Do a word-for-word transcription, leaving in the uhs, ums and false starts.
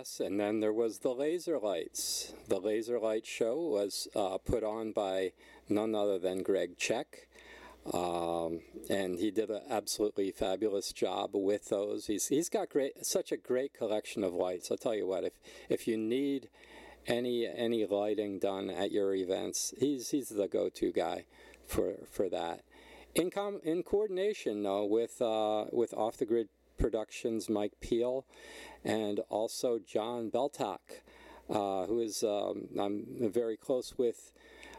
Yes, and then there was the Laser Lights. The Laser Light Show was uh, put on by none other than Greg Check. Um, and he did an absolutely fabulous job with those. He's he's got great such a great collection of lights. I'll tell you what, if if you need any any lighting done at your events, he's he's the go-to guy for for that. In com in coordination though with uh, with Off the Grid Productions, Mike Peel, and also John Beltak, uh, who is um, I'm very close with.